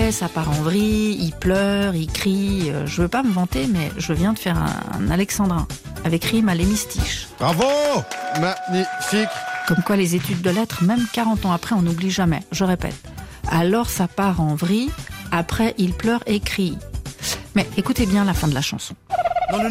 après, ça part en vrille, il pleure, il crie. Je veux pas me vanter, mais je viens de faire un alexandrin, avec rime à l'hémistiche. Bravo! Magnifique! Comme quoi les études de lettres, même 40 ans après, on n'oublie jamais. Je répète. Alors ça part en vrille, après il pleure et crie. Mais écoutez bien la fin de la chanson.